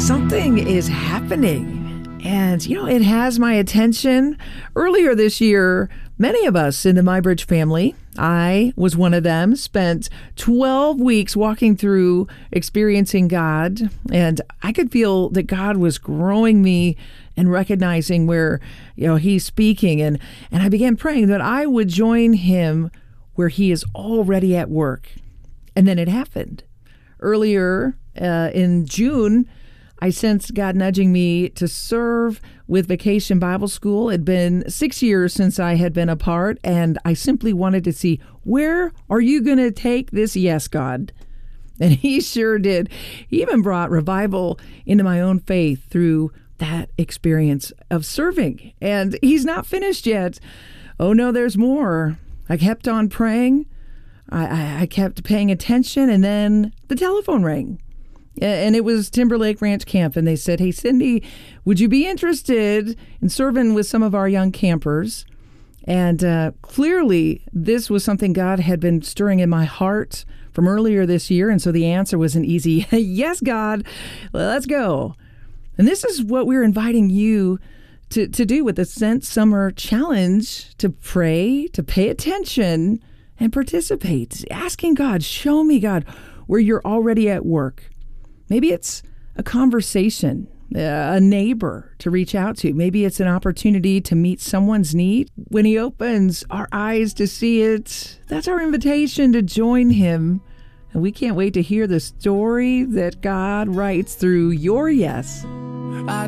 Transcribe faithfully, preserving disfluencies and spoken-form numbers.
something is happening. And, you know, it has my attention. Earlier this year, many of us in the MyBridge family, I was one of them, spent twelve weeks walking through experiencing God. And I could feel that God was growing me and recognizing where, you know, he's speaking. And, and I began praying that I would join him where he is already at work. And then it happened. Earlier uh, in June, I sensed God nudging me to serve with Vacation Bible School. It had been six years since I had been a part, and I simply wanted to see, where are you going to take this? Yes, God. And he sure did. He even brought revival into my own faith through that experience of serving. And he's not finished yet. Oh, no, there's more. I kept on praying. I, I, I kept paying attention, and then the telephone rang. And it was Timberlake Ranch Camp, and they said, hey, Cindy, would you be interested in serving with some of our young campers? And uh, clearly, this was something God had been stirring in my heart from earlier this year, and so the answer was an easy, yes, God, let's go. And this is what we're inviting you to, to do with the Sent Summer Challenge, to pray, to pay attention, and participate, asking God, show me, God, where you're already at work. Maybe it's a conversation, a neighbor to reach out to. Maybe it's an opportunity to meet someone's need. When he opens our eyes to see it, that's our invitation to join him. And we can't wait to hear the story that God writes through your yes. I